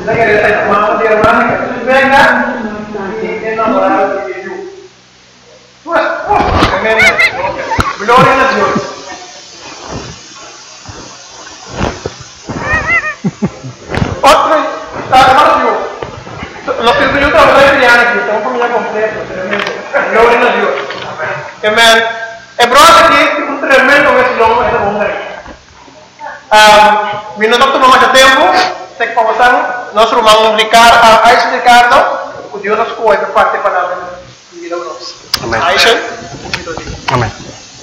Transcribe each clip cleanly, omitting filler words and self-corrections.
venga y enamorado de Dios. Tu esposo, gloria a Dios. Otro, hermano Dios, los que yo trabajo en aquí, estamos familia completa, tremendo. Gloria a Dios. Amén. El problema aquí es un tremendo vecino ese hombre. Mi nome tomou mais tempo, tem que conversar. Nosso irmão Ricardo, Aisha Ricardo, o Deus nos cuida para parte da palavra de vida nossa. Amém. Aisha, amém.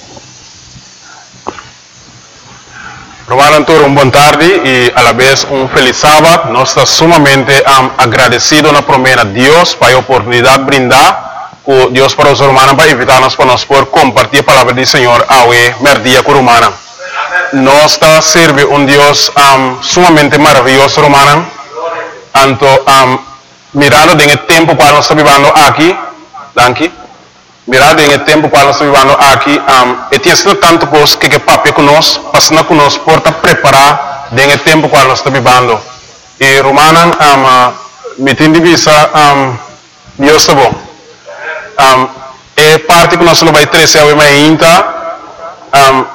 Romano Antônio, boa tarde e a la vez feliz sábado. Nós estamos sumamente agradecidos na promessa de Deus para a oportunidade brindar com Deus para os romanos para invitar-nos para nós poder compartilhar a palavra do Senhor ao merdia com romana. Nós está serve Deus sumamente maravilhoso, romano. Anto mirando em tempo para nós vivendo aqui, danke. Mirando em tempo para nós vivendo aqui, e tem sido tanto coisa que papi conosco, passando conosco por preparar em tempo para nós vivendo. E romano, me tem de vista, Deus está bom. E parte que nós vai trazer ao ainda.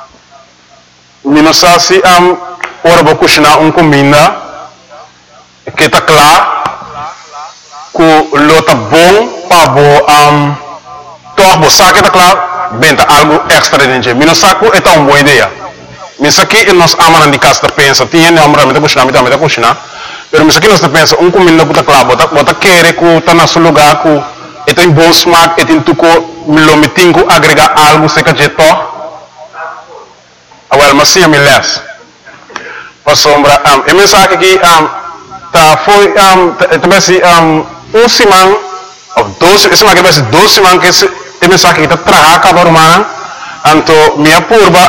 Não sei se ora vou cozinhar comida que está claro que lo tá bom para todo sabe que está claro venda algo extra dentro. Não sei que é uma boa ideia. Não sei que nós amamos de casa pensa tinha não amamos de cozinhar, mas cozinhar. Mas não sei que nós pensa comida que está claro, bota querer que está no seu lugar que tem bom smaak, tem tudo lo metinho agregar algo se que je to. Awal masih yang milas. Pasombra a mensagem aqui tá foi também simang of 12 esse aqui vai ser 12 simang que esse mensagem que tá traga para romana anto minha purba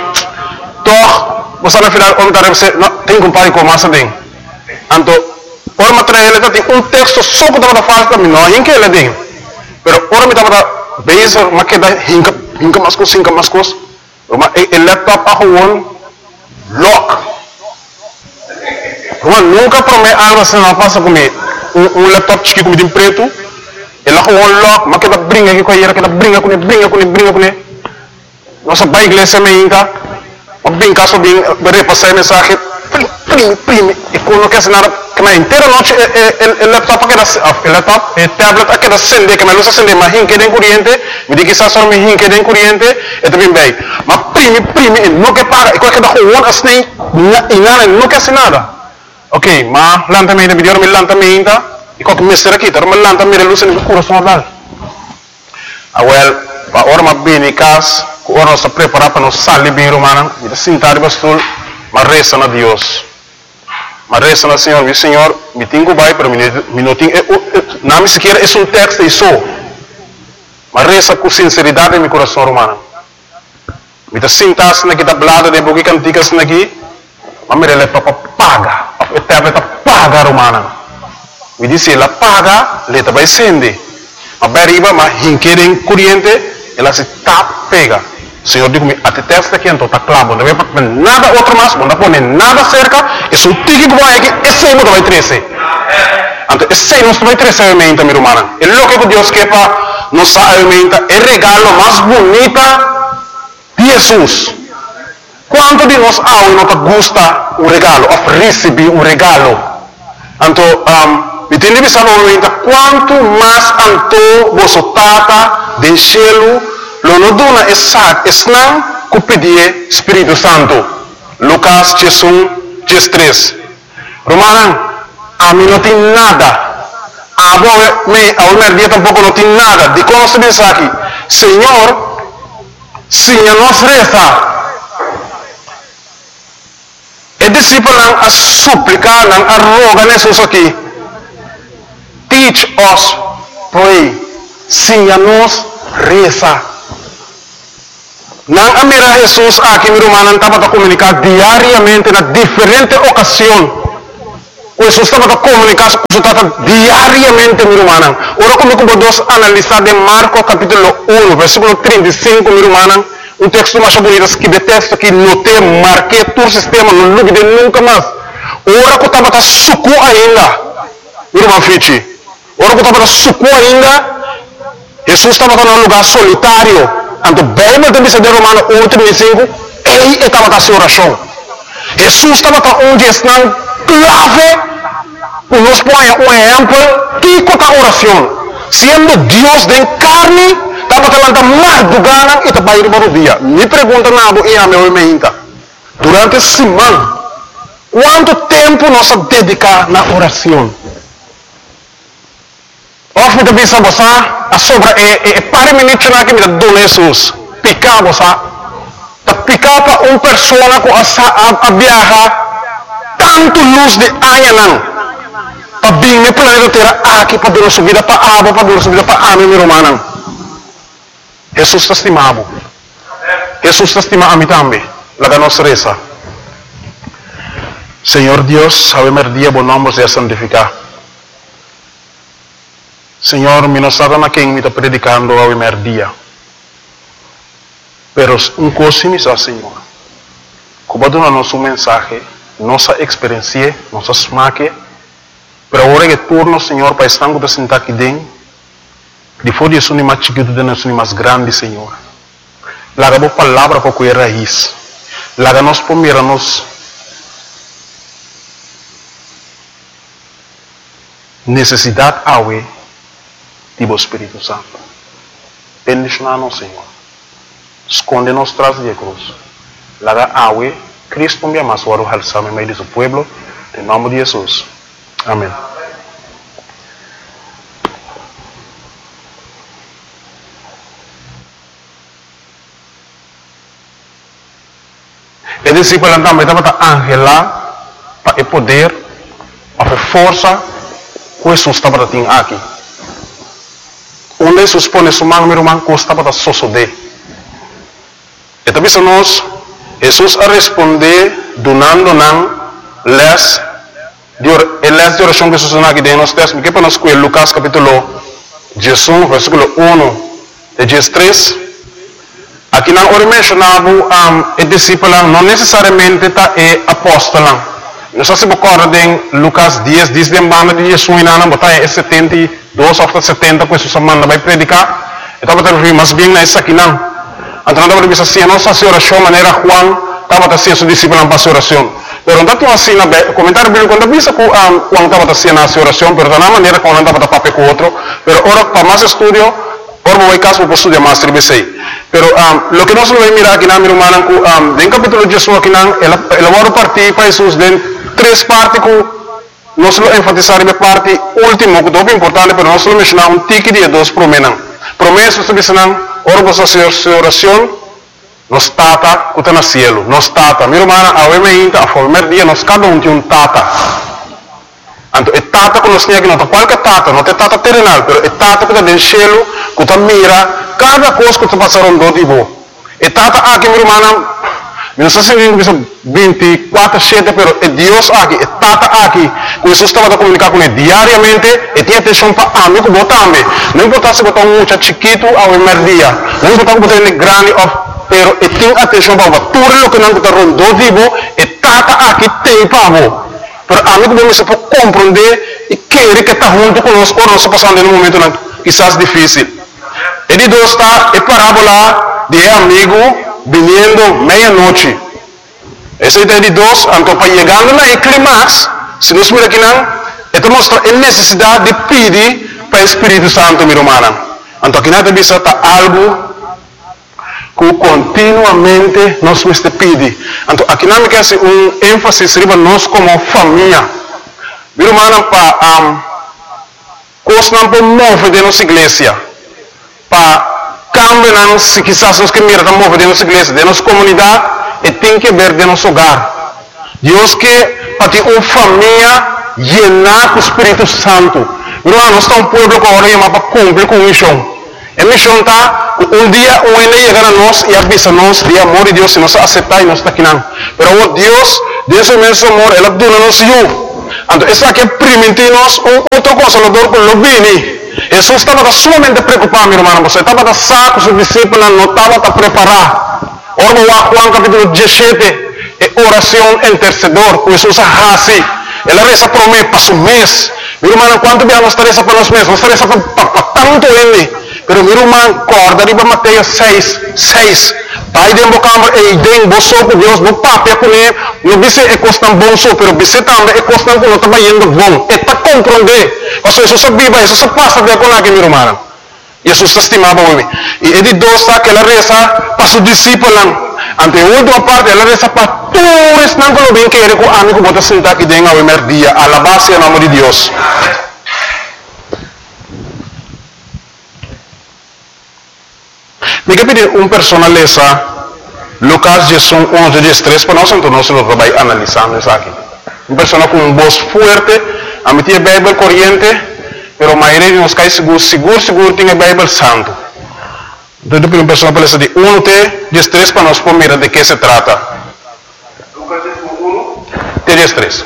toh você na final om tarem se tem compare com massa tem anto or material ele tem texto só que tá falta também não em que ele tem pero or me tá base maqueda hinka mascos el laptop gewoon lock. Nunca promete algo assim não passa comigo. Laptop chique com um preto, ele gewoon lock, mas que brinca aqui com ele, que brinca com ele. Nossa pai igreja me inca, mas brinca só bem, repassar mensagem, prime, e quando quer nada, que na inteira noite el laptop el tablet aqui da acende, que me luz acende, mas hinque den corriente, me diz que está só me hinque den corriente, é também bem. Mas prime, não quer pagar, e qualquer da gewoon assim, não quer nada. Ok, mas lantamente, me deu lantamente, e qualquer mestre aqui, tá, mas lantamente luz no coração dal. Well, para hora mas bem em casa, hora nós está preparado para nós sair bem romana, e sentar de bastul, mas reza na Deus. Mas reza na Senhor, meu Senhor, me tenho vai para minutinho, não me sequer é texto e só. Mas reza com sinceridade em meu coração romano. Me está sentado na kita blada de bogi cantigas naqui, mas me rele para paga, o tablet paga romana. Me disse ela paga, leta vai sende. Mas beriba, mas hinquerem corriente, ela se tap pega. Senhor digo-me, até testa aqui então está claro, não vai para nada outro mais, não põe nada cerca, é só tique que vai aqui, esse aí não vai trazer. Então esse aí não vai trazer a alimenta, meu irmão. É o que Deus quer para nos alimenta, é o regalo mais bonito de Jesus. Quanto de nós não gosta o regalo, of receber o regalo. Então, me tem de saber quanto mais anto você tata de cielo. Lo no dona é sac, esnang ku pedir Espírito Santo. Lucas 3. Romana, a mim não tem nada. A merdia tampouco não tem nada. De como se diz aqui, Senhor, Senhor nos reza. E discípulo não a suplicar, não a roga nesses aqui. Teach us, pray. Senhor nos reza. Não amira Jesus aqui, meu irmão, estava a comunicar diariamente na diferente ocasião. Jesus estava a comunicar diariamente, meu irmão. Ora, como vamos analisar de Marcos capítulo 1, versículo 35, meu irmão, texto mais bonito, que de texto que notei, marquei todo o sistema, não lube de nunca mais. ora que estava suco ainda, irmão Fichi, ora que estava suco ainda, Jesus estava num lugar solitário. Então, bem, mas também se de Romano 1:35, ele estava na sua oração. Jesus estava onde está clave, para nos pôr um exemplo, que é a oração. Sendo Deus de carne, estava falando mais do gana e estava indo para o dia. Me pergunta nada e a meu meinta. Durante a semana, quanto tempo nós dedicamos na oração? Of também sabe a sobra é para minutos na que me dá Jesus. Picar você, tá picar para uma pessoa que a viajar tanto luz de aia não. Para bem me planeta terra aqui para ver subida para água, para ver subida para ame meu romano. Jesus está estimado. Jesus está estimado a mim também. Laga nos reza. Senhor Deus, ave Maria, bom nome seja santificado. Senhor, me não sabe na quem me está predicando ave Maria. Pero coisa me diz, Senhor. Como dá nosso mensagem, nossa experiência, nossa smaque. Pero agora que turno, Senhor, para estar com sentar aqui dentro, depois de isso, nem mais chiquito, de nós, nem mais grande, Senhor. Laga a palavra para cuidar raiz. Laga nós para mirar-nos necessidade awe do Espírito Santo. Bendicionar-nos, Senhor. Esconde-nos tras de cruz. Laga awe, Cristo me ama, suaro halsame, meio de seu pueblo, em nome de Jesus. Amém. E discípulo também estava angela para o poder, para a força que Jesus estava tendo aqui. Onde Jesus põe sua mão, meu irmão, que estava a sosodé. E também nós, Jesus a responder, donando les de oração que Jesus aqui dentro nos textos, que para nós com Lucas capítulo 11, versículo 1 de 13. Aqui não ora mencionava o discípulo não necessariamente é apóstolo. Nós se recordem Lucas 10 diz de banda de Jesus na botar é 72 ou 70 que Jesus manda vai predicar. Então vai ter mais bem na essa aqui não. Então não vai ser assim nossa oração maneira Juan estava a ser seu discípulo para a oração. Pero não tinha assim na comentário bíblico quando visa que Juan estava a ser na oração, pero da maneira como andava a papel com outro. Pero ora para mais estudio, ora vai caso para estudar mais tribesei. Pero lo que nós vamos mirar aqui na minha irmã, em capítulo de Jesus aqui não, ela vai partir para Jesus de três partes que nós vamos enfatizar a parte última que é muito importante, pero nós vamos mencionar tique de dois promessas. Promessas que dizem, ora para sua oração, nos tata que está no cielo, nos tata. Minha irmã, a a former dia nós cada tem um tata. Então, é tata que nós temos aqui, não é qualquer tata, não é tata terrenal, pero é tata que está no cielo, que está mira cada coisa que está passando do tipo. É tata aqui, minha irmã, não sei se é 24/7, pero é Deus aqui, é tata aqui. Que Jesus estava a comunicar com ele diariamente, e tinha atenção para mim, que botar também. Não importa se botar um muito chiquito ou um dia, não importa se botar um grande pero e tem atenção para tudo o que não está rondando vivo e tata aqui tem para você. Pero a mim como se pode compreender e querer que está junto conosco ou nós passando em um momento quizás difícil. Ele dois está é parábola de amigo vindo meia-noite. Esse é de dois, então para chegando na clímax, se nós miramos aqui não, ele mostra a necessidade de pedir para o Espírito Santo, minha irmã. Então aqui não tem visto algo que continuamente nós nos pedimos. Então, aqui não me quer ênfase sobre nós como família. Meu irmão, para coisas não podemos mover de nossa igreja. Para cambiar, se quizás nós queremos mover de nossa igreja, de nossa comunidade, e tem que ver de nosso hogar. Deus quer para ter uma família llena com o Espírito Santo. Meu irmão, nós estamos um povo que agora para cumprir com a missão. A missão está, um dia o ele chegar a nós e avisa-nos de amor de Deus, se nós aceitar e nós está aqui não. Mas Deus, Deus é mesmo amor, Ele dona-nos eu. Então, esse aqui permite-nos outro consolador que não vem. Jesus estava sumamente preocupado, meu irmão. Você estava saco, seus discípulos não estavam preparados. Ora, Juan capítulo 17, é oração intercedor, que Jesus faz. ela reza por mim para um mês. Meu irmão, quanto bem nós reza para nós mesmos? Nós reza para tanto ele. Pero meu irmão, corda riba Mateus 6. Pai de embocambre e idem boso com Deus, no papel com ele, no bise é costam bom so, pero bise também é costam com não tá indo bom. É para compreender. Ou seja, isso viva, isso passa de com aqui, meu irmão. Jesus estimava o homem. E ele dosa que ela reza para seus discípulos. Ante a última parte, ela reza para todos não que bem que ele com amigo bota sentar aqui dentro ao primeiro dia. Alabar-se o nome de Deus. Me pedir persona lesa Lucas 11:13 para nós, então nós vamos analisando isso aqui. Persona com voz forte, a mim tinha Bíblia corriente, pero a maioria de nós cai seguro tem a Bíblia santo. Então, depois persona para lesa de 11:13 para nós mirar de que se trata. Lucas 1, 13.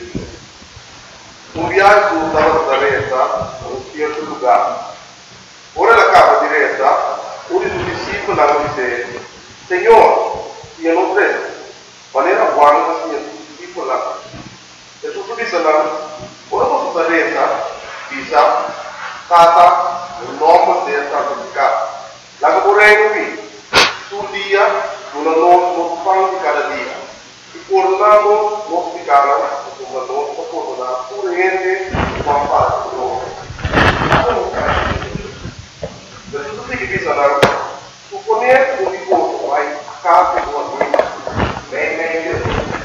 viaggio dalla resa a un certo lugar. Ora la capa di resa, uno dei discepoli disse: Signore, io non credo, ma era buono che sia discepolo. Gesù disse: ora posso fare resa, dice, tata, un uomo deve santificare. La che vorrei qui, sul dia, una non fanno di cada dia. E tornando, non spiegare, come non tornare, pure niente, non fare loro. Per tutti che bisogna, supponere un riposo, vai a casa con lui, meglio,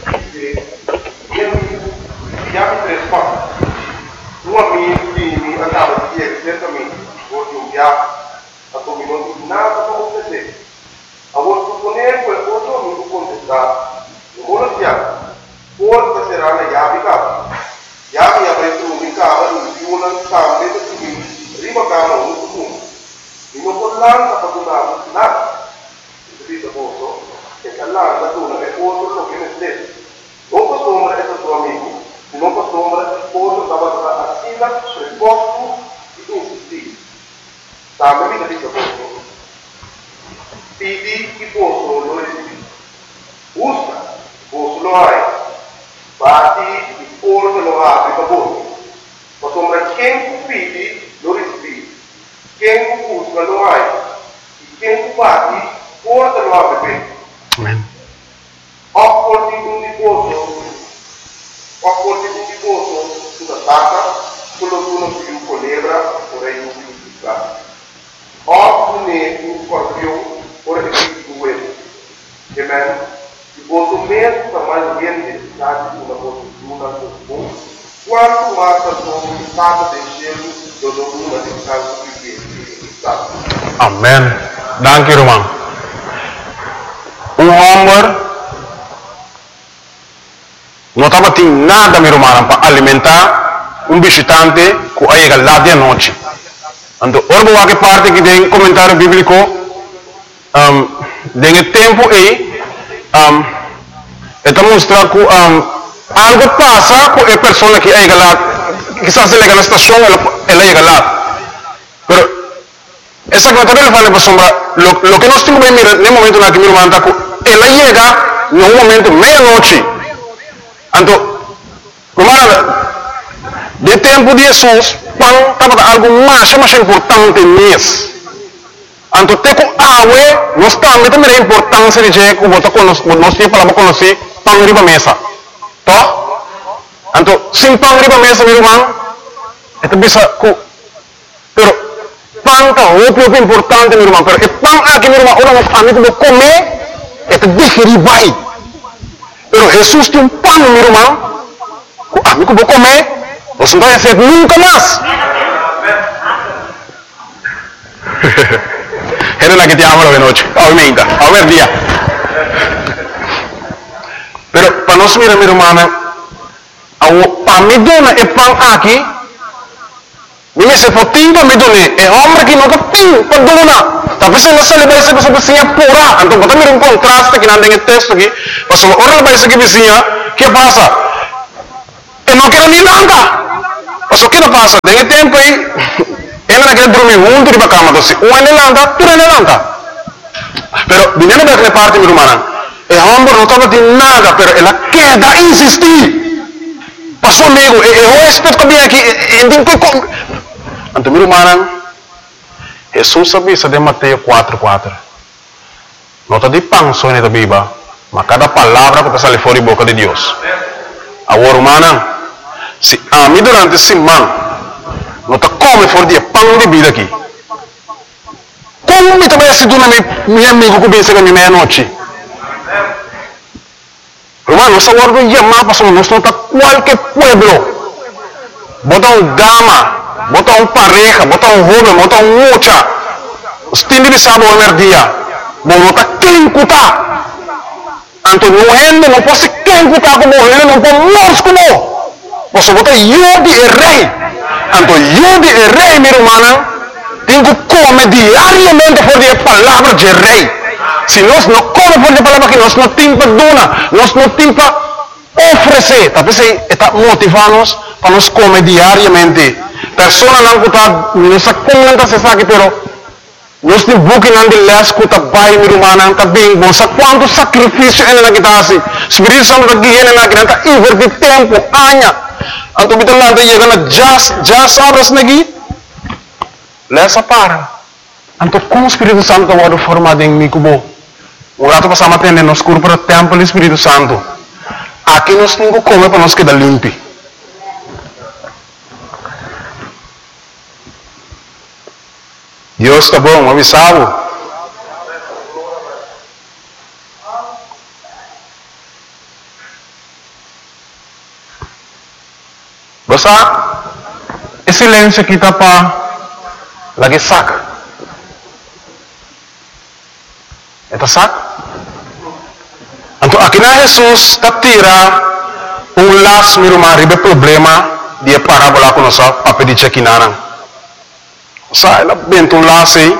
chiami tre spazi. Un amico mi andava di ieri, certamente, oggi un viaggio, a come non dico nada come te. A voi supponere quel cosa non può contestare. Non vuole piano. Forse sarà la chiave cava. Chiave avrete un cava, un più una cava, prima cava un punto. In un collante ha fatto nada. Si dice posto, che collante tu non è posto lo che ne stesso. Non posso ombre è tuo amico, non posso ombre posto stava a sila, sul posto e insistì. Sta mi dice posto. Fidi che posto lo resiedi. Usa, posto lo hai. Bati il posto lo apri per voi. Ma sembra che fidi lo resiedi. Che usa lo hai. Che bati, posto lo apri per. Amen. Opporti un tifoso sulla stacca, quello che uno più colebra, vorrei un più disgraziato. Oppure un scorpione, ora che più due. Amen. Il voto meno per mai niente di stati una voce giuna con voi. Quanto massa sono stata del cielo, dove una di tanto più che Amen. Danke, Roman. Un honger não estava tendo nada, meu irmão, para alimentar visitante que chega lá de noite. Então, ora que parte que tem comentário bíblico, tem tempo aí, está mostrando que algo passa com a pessoa que chega lá, quizás chega na estação, ela chega lá. Mas, essa comentário ele fala para sombra, lo que nós temos que mirar no momento na que meu irmão está, ela chega no momento meia-noite. Então, de tempo de Jesus, pão estava algo mais importante nisso. Então, tem que água, nós também a importância de que nós temos para conhecer pão riba mesa. Tá? Então, sem pão riba mesa, meu irmão, é que bisa que, pero pão é muito importante, meu irmão. Pero pão aqui, meu irmão, ora nós amigos comer, é que digerir vai. Pero Jesus tem pão, meu irmão. Amigo, vou comer. Você não vai ser nunca mais. Era la que te amo de noche. Aumenta. A ver, día. Pero para nós mirar, meu irmão, para me dona é pão aqui. Me se potinho para me donar. É homem que nunca tem para donar. Talvez não se vai ser pessoa vizinha pura. Então, vou mirar contraste que não tem texto aqui. Mas ora vai ser que vizinha, que passa? Eu não quero nem nada. Mas o que não passa? Tem tempo aí. Ela não quer dormir junto de cama. Então, um é levanta, tu é levanta. Pero, viniendo daquela parte, meu irmão, é homem não estava de nada, pero ela quer insistir. Pastor amigo, eu respeito que bem aqui, então, meu irmão, Jesus sabia de Mateus 4:4. Nota de pão só na Bíblia, mas cada palavra que sai fora da boca de Deus. Agora, irmão, se a mim durante esse semana, nota come fora de pão de vida aqui. Como me também se duna meu amigo que vem chegar na meia-noite? Hermano, essa hora do dia mais passou, nós não está qualquer pueblo. Bota gama, bota pareja, bota jovem, bota mocha. Os tindos de sábado ao dia. Bom, não está quem cutar. Anto não rende, não pode quem cutar como ele, não pode morrer como. Você bota eu de rei. Anto eu de rei, meu irmão, tenho que comer diariamente por a palavra de rei. Se nós não comemos por a palavra que nós não temos para donar, nós não temos para oferecer. Talvez está motivando-nos para nós comer diariamente. Pessoas não cutam, não sei como não se sabe, mas nós temos buquê não de les cuta bai meu irmão, está bem bom. Sabe quanto sacrifício ele não está assim? Espírito Santo está guiando ele não está invertir tempo, anos. Então, kita lá chegando já sabes aqui, lessa para. Então, como o Espírito Santo está formado em mim, como o rato passamos a atender nos cursos para o templo do Espírito Santo. Aqui nós temos que comer para nós quedar limpo. Deus está bom, avisado. Basta, esse silêncio aqui está para lagi saca. Eta saca? Então, aqui na Jesus está tira laço, meu irmão, ribe problema de parábola com nossa para pedir aqui na Sa ela bento laço aí.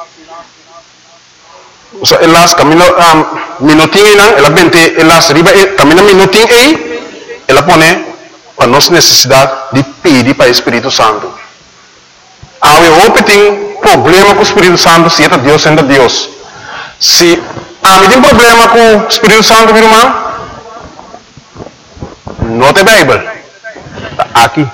Sa elas camino minutinho não, ela bente elas riba camino minutinho aí, ela põe para nossa necessidade de pedir para o Espírito Santo. Há um tem problema com o Espírito Santo, se é Deus sendo Deus. Se há um problema com o Espírito Santo, meu irmão, não tem Bíblia. Aqui.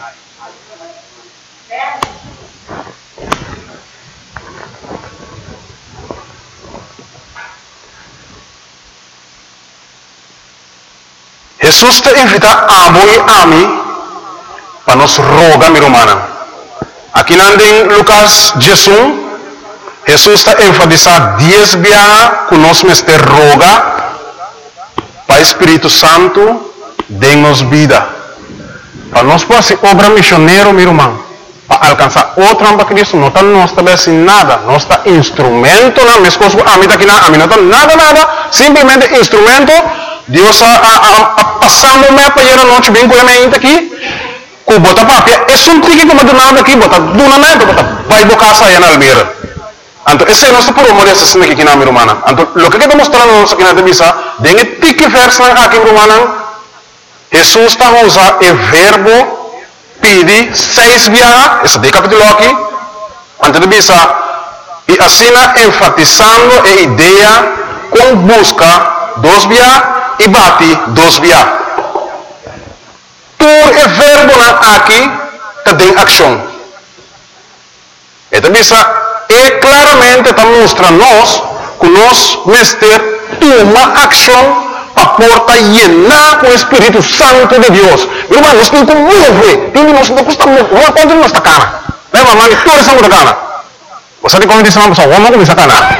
Jesus te invita a mim para nos rogar, meu irmão. Aqui em Lucas 16, Jesus está enfatizando 10 vezes que nós nos roga para o Espírito Santo dê-nos vida. Para nós fazer obra missionária, meu irmão. Para alcançar outra para Cristo, não está nós também sem nada. Nós está instrumento, não minhas coisas, a mim não está nada, simplesmente instrumento. Deus passando me para ir a noite bem com a minha aqui. Com bota papia, é um trique que eu nada aqui, bota dunamento, bota vai bocar saia na almeira. Então esse é nosso promo dessa cena aqui na minha irmã. Então o que está mostrando nossa aqui na divisa, dengue tique verso aqui irmã. Jesus está usando o verbo pedir 6 vezes, esse de capítulo aqui, antes de divisa, e assim enfatizando a ideia com busca 2 vezes e bate 2 vezes. Por o verbo aqui tem ação. Então, é claramente está mostrando nós que nós mestre toma ação para porta llenar com o Espírito Santo de Deus. Irmão, nós temos que mover. Nós não custa mover. Quanto nós está cana? Lembra, mano, tudo isso é cana. Você tem como dizer uma pessoa, vamos começar a cana.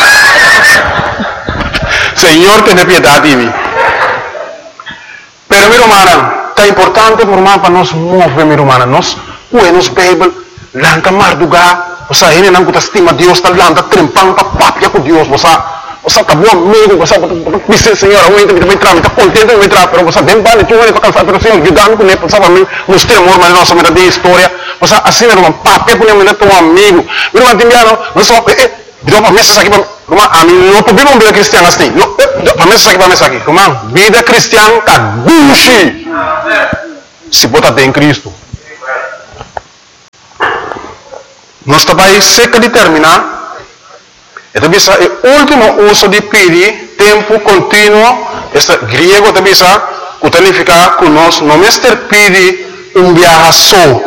Senhor, tenha piedade de mim. Pero, meu irmão, é importante para nós mover, meu irmão. Nós, nos Bíblia, lança madrugar, você ainda não estima Deus, está lança trempando, está papia com Deus, você está bom amigo, você está Senhor, eu também entrar, está contente de entrar, mas você tem bala, tu vai cansar, mas Senhor, ajudando com ele, para mim, nos temor, mas nossa vida de história, você assim, meu irmão, papia com ele, teu amigo, meu irmão, tembiano, não só, deu para mesa aqui, irmão, a mim não pode uma vida cristã assim, para mesa aqui, irmão, vida cristã está buchi. Se botar em Cristo. Nós também seca de terminar. Então, o último uso de pedir, tempo contínuo, este grego também significa que nós não pedi viaje só.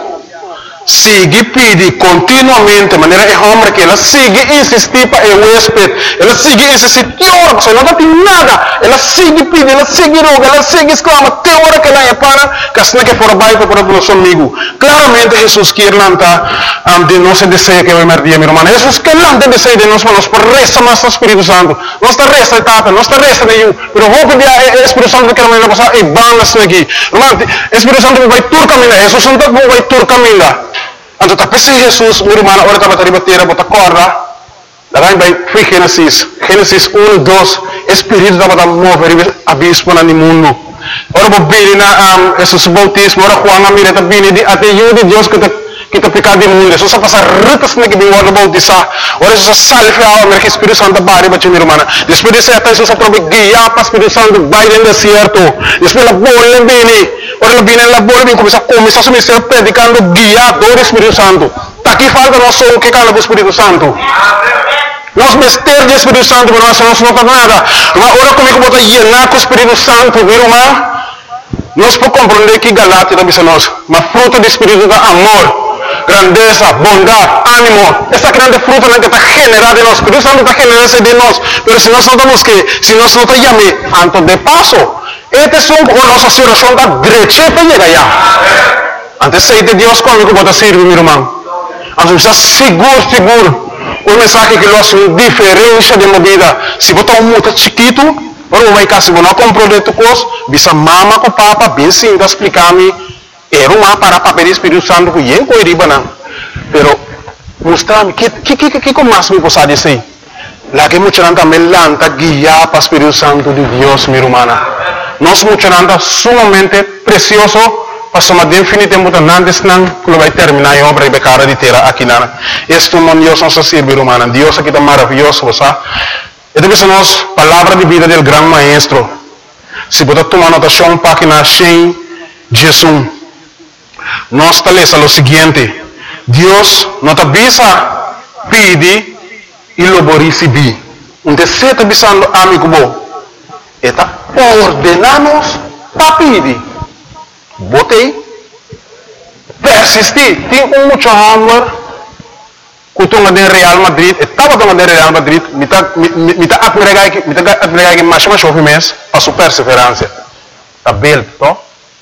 Sigue pede continuamente, de maneira é homem que ela sigue insistir para o huésped, ela sigue insistir, que hora, você não tem nada, ela sigue pede, ela sigue roga, ela sigue exclama, que hora que ela é para, que assim que for baixo para o nosso amigo. Claramente Jesus quer lançar de nosso desejo que vai merdir, meu irmão. Jesus quer lançar desejo de nós, por resta mais do Espírito Santo, não está resta etapa, não está resta de eu, mas vou pedir ao Espírito Santo que ela vai passar e bandas aqui. Irmão, o Espírito Santo vai tur caminhar, Jesus não vai tur caminhar. Então, tapi si Jesus, meu irmão, ora estava a bater, bota corda. Daí vai Gênesis 1, 2, Espírito estava a mover abismo no mundo. Ora vou vir na Jesus bautismo, ora Juan a mira está vindo até eu de Deus que está pecado do mundo. Jesus passa ritas na que vem ora bautizar. Ora Jesus salve a mira que Espírito Santo bari bate meu irmão. Depois desse até Jesus aprove guiar para Espírito Santo vai no deserto. Depois a bola vem. Ora viene la bola vem começa a ser predicando guiado do Espírito Santo. Aqui falta nós só o que cala do Espírito Santo. Nós mistérios do Espírito Santo, mas nós não faz nada. Mas ora comigo bota llenar com o Espírito Santo, viu, irmão? Nós podemos compreender que Galatia também são nós. Mas fruto do Espírito é amor, grandeza, bondade, ânimo. Essa grande fruta que está generada em nós. O Espírito Santo está generando de nós. Mas se nós não estamos que, se nós não estamos chamando, antes de passo, este é a nossa situação da direita para chegar lá. Antes de Deus comigo bota servir, meu irmão. Antes está seguro. Um mensagem que nós temos diferença de vida. Se botar muito chiquito, ora vai cá, se você não comprou de tu coisa, bisa mama com papa, bem sim, explicar-me, era uma para papel do Espírito Santo que eu não iria não. Pero, mostrar-me, que mais me possa dizer? Lá que muita gente também lanta guiar para o Espírito Santo de Deus, minha irmã. Nós muita gente sumamente precioso, passamos definitivamente antes que vai terminar a obra de cara de terra aqui na. Este mundo Deus nos serve, irmã. Deus aqui está maravilhoso, sabe? E depois nós, palavra de vida do grande maestro. Se você tomar anotação, página 100, Jesus. Nós está lendo o seguinte: Deus nos avisa, pede e lo receber. Então, se está avisando amigo bom, está ordenamos para pedir. Botei, persistir. Tem muito amor. Kutunga de Real Madrid, estava tomando de Real Madrid, me tá admirar que mais chove mês, passou perseverança. Tá bem, to?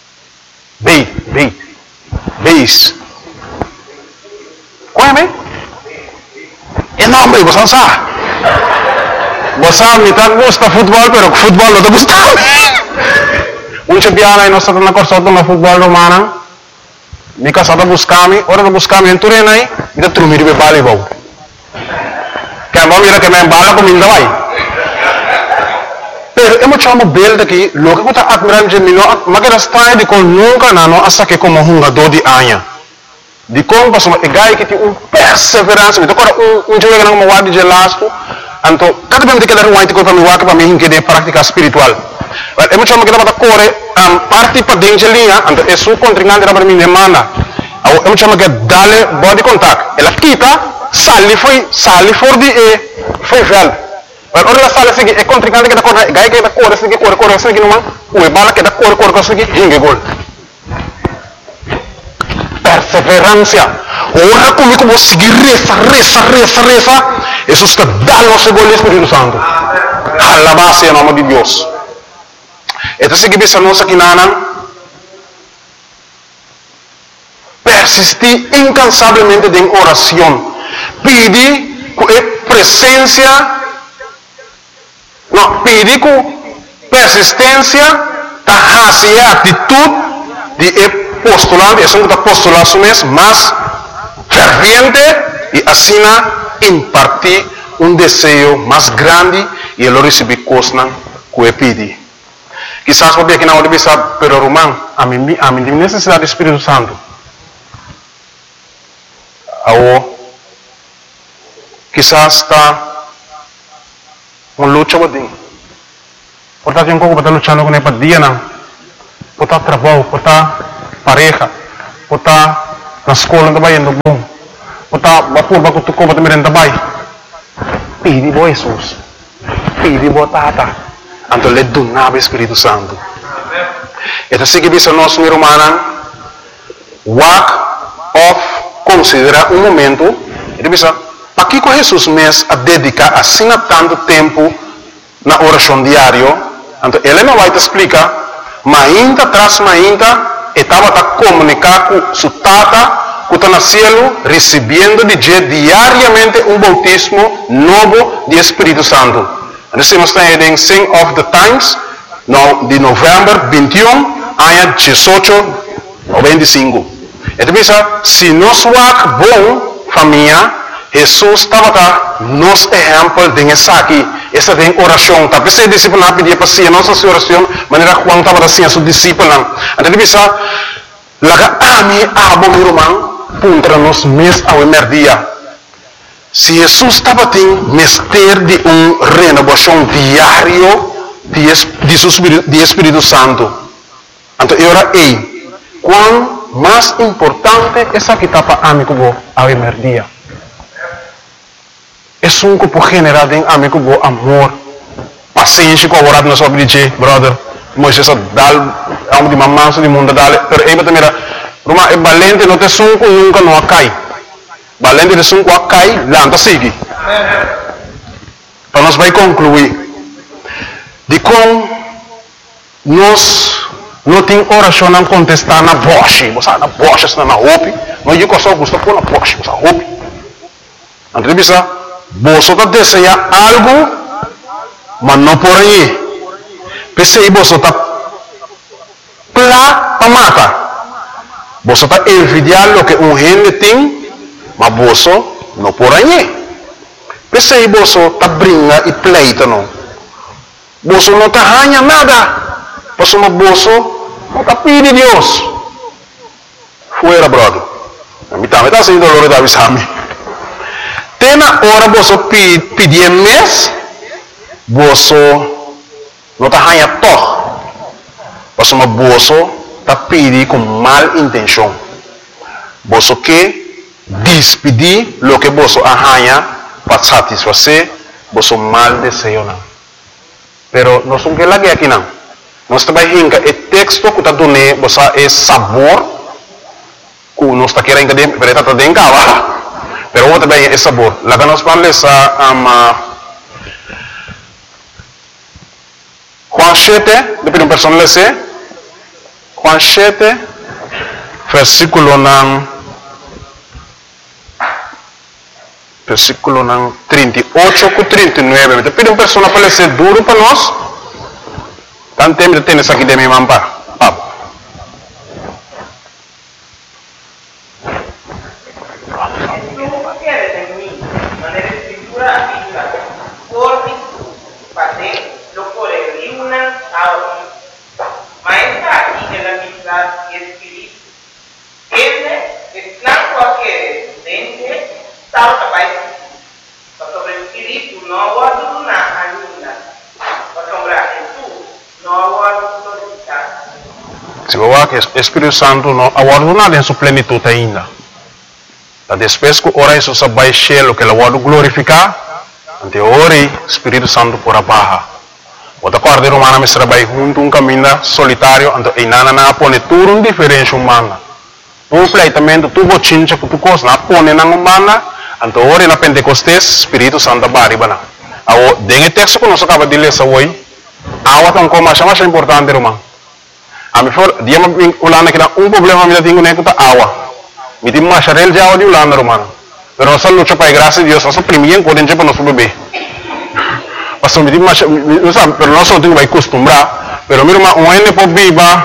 Beis. Qual é, me? É nome, você não sabe. Você me tá gosta futebol, pero futebol não tá gostando. Piana e nós estamos na corsa do futebol romana. Me casada buscami, ora buscami em Turenai, me trumir be bale bau. Que a mira que me bala com minda vai. Pero eu chamo bel daqui, logo que está admirando de mim, mas que está de com nunca não hasta que como jogador de anha. De como passou e gai que tem perseverança, me toca jogo que não me guarda de lasco, então cada vez que ele ruim para me guarda para mim que de prática espiritual. Eu chamo que está corre parte para dentro de linha, então é sua contrincante para mim demanda. Eu chamo que dale body contact. Ela quita, sali for de foi velho. Ora ela sale assim, é contrincante que está corre, gai que está corre assim que não, o bala que está corre assim que hinge gol. Perseverança. Ora comigo vou seguir reza. Isso está dando o segundo Espírito Santo. Alabado em nome de Deus. Então, se que nós aqui persistir incansavelmente em oração, pedir com presença, pedir com persistência, a atitude de postulante, é um postulado mesmo, mas ferviente e assim impartir um desejo mais grande e ele receber coisas que pedir. Quizás porque aqui na hora de pensar, pero Román, a mim tem necessidade do Espírito Santo. Quizás está uma luta com ele. Portanto, eu não estou lutando com ele para dia, não. Por estar trabalho, por estar pareja, por estar na escola também, no bom. Por estar para tu compra também também. Pedi bo Jesus. Pedi bo Tata. Então, ele donava o Espírito Santo. Então, se que bisa nós, meu irmão, walk off, considera um momento, ele bisa, para que Jesus mesmo a dedicar assim a tanto tempo na oração diária, então ele não vai te explicar, mas ainda traz estava a comunicar com sua tata, que está no céu, recebendo de diariamente um bautismo novo de Espírito Santo. Então, nós estamos em Sing of the Times, de novembro 21, ano 18 ou 25. Então, se nós vamos bom, família, Jesus estava nos exemplo de essa aqui, essa tem oração. Tapi se discípulo não pedia para si, nossa oração, maneira Juan estava assim a sua discípulo. Então, bisa, laga ami abo meu irmão, contra nós mês ao dia. Se Jesus estava tendo mestre de renovação diário de Espírito Santo, então eu era quão mais importante essa que estava amigo ao dia. É um grupo general de amigo bo amor, paciência com o na sua vida, brother. Moisés dá de mamãe de mundo dale, pero aí também Roma é valente não te sunco nunca não cai. Valente de sunco cai, lanta sigue. Para nós vai concluir de como nós não tem oração não contestar na voz, você na voz está na roupa, não eu só gosto por na voz, você roupa. Entrevista você está desejando algo, mas não por aí. Pensei você está para matar. Você está envidiando o que gente tem, mas você não por aí. Pensei você está brincando e pleito não. Você não está ganhando nada. Você não está pedindo Deus. Fuera, brother. Me está sendo dolor de avisar-me. Tem na hora você pedir mês, você não está ganhando todo. Você está pedindo com mal intenção. Você quer despedir o que você ganha para satisfazer você mal desejo. Pero nós não queremos aqui não. Nós trabalhamos com o texto que está dando você é sabor que nós está querendo que pero está dentro cá. Pero vou também é sabor. Lá que nós vamos ler Juan 7, depois uma pessoa lê Juan 7, versículo 38 com 39. Depois uma pessoa para ler duro para nós. Tanto tempo tem isso aqui de minha mampa. Se o Espírito Santo não aguarda em sua plenitude ainda. Depois que ora isso se vai cheio que ele vai glorificar, ante ora o Espírito Santo por abaixo. Outra parte romana me trabalha junto um caminho solitário, ante e nada na põe tudo um diferente humana. Um pleitamento tu bochincha que tu costa na põe na humana, ante ora na Pentecostes Espírito Santo baribana. Ao dengue texto que nós acaba de ler hoje, awa tão como mais importante romano. A mim for dia me ulana que um problema me tenho nem que tá awa. Me tem mais charel já o de ulana romano. Pero nós luta para graça de Deus, nós primeiro podemos para nosso bebê. Mas me tem mais, não sabe, pero nós não temos que acostumbrar. Pero meu irmão, um ene por viva.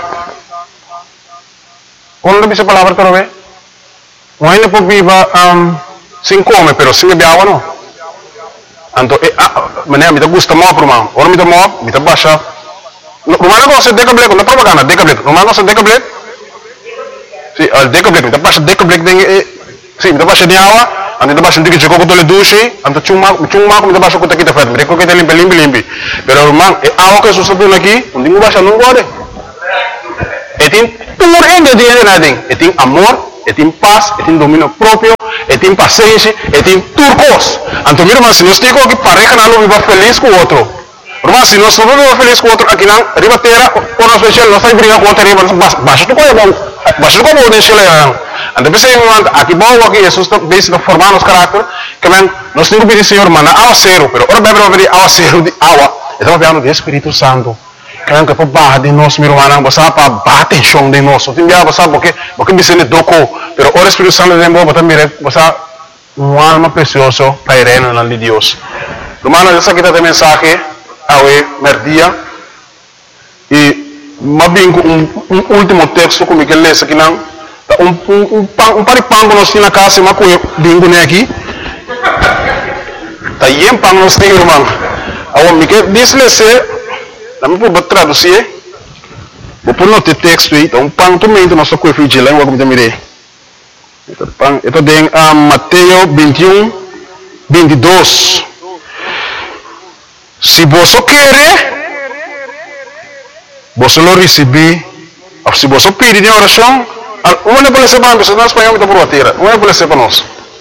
Quando dice palavra para ver? Um ene por viva, sem come, pero sem beber água não. Então, mané me gusta mais por irmão. Ora me dá baixa. Romano não se decablet, não propaganda, decablet. Romano se decablet. Sim, al decablet, me dá baixa decablet sim, me dá baixa de água, ande dá baixa de que chegou com o duche, ande chuma me dá baixa com aqui da frente, me recolhe limpe. Pero irmão, é água que sucede aqui, não tem baixa não pode. E tem tudo ingrediente nada, e tem amor, e tem paz, e tem domínio próprio, e tem paciência, e tem tudo coisa. Então, meu irmão, se nós temos que pareja não viva feliz com o outro. Mas si nós não vamos feliz com outro aqui não, ribatera, ou nós fechamos, nós estamos brigando com outro riba, baixa do coisa bom, baixa do coisa bom nesse leão. Então pensei em momento, aqui bom, aqui Jesus está bem formar nosso caráter, que men, nós temos que pedir Senhor, mana, awa zero, pero ora bebe over awa zero de awa, então vamos do Espírito Santo, que men que para barra de nós, meu irmão, você para bater chão de nós, tem dia você porque me sente doco, pero ora Espírito Santo de bom, você mire, você uma alma preciosa para ir na de Deus. Hermano, essa aqui tem mensagem awe merdia e mabingo um último texto como que lê aqui não um paripango nós tinha na casa mas com bingo né aqui tá yem pang nós tem irmão awe me que diz lê também por traduzir vou pôr no texto aí então pang tu mento nós com fiji lá como também então pang itu tem Mateus 21 22. Se você quer, você lo receber. Se você pedir em oração, uma pode ser para nós, nós espanhol está por bater, uma pode ser para nós.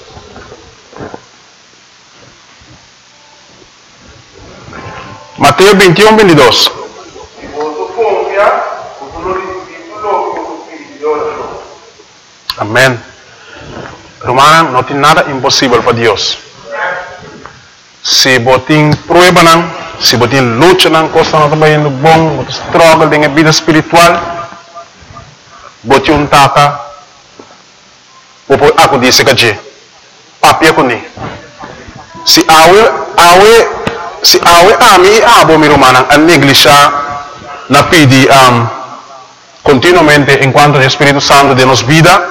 Mateus 21, 22. Se você confiar, você lo receber tudo que você pedir em oração. Amém. Hermano, não tem nada impossível para Deus. Se botin prueba nang, se botin lucha nang, costa na tabayan no bom, botin struggle dengan vida espiritual, botin tata, popo aku di sekaje, papi aku ni. Si awe ami abo mi romana an neglisha na pidi continuamente en cuanto al Espíritu Santo de nos vida.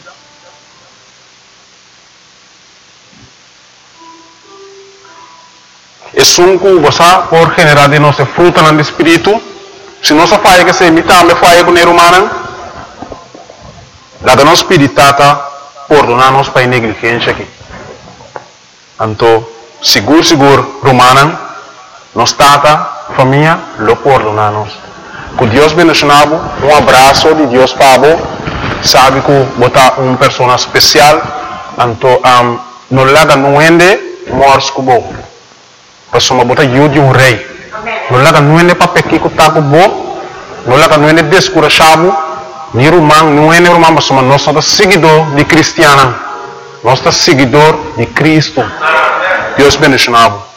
Es un cubo, por general de nuestra fruta en el espíritu. Si no se falla que se imita, me falla con el humano. La que nos pide tata, perdonarnos para negligencia aquí. Entonces, seguro, romana, nos tata, familia, lo perdonamos. Que Dios bendicionado, un abrazo de Dios para vos. Sabe que vos una persona especial. Entonces, no le hagan nuende, mors que vos. Pasuma bota yudi um rei. Não laga nuene papeki ko tago bo. Não laga nuene descurachamo. Ni rumang nuene rumang pasuma nós somos seguidor de cristiana. Nós somos seguidor de Cristo. Deus bendicionado.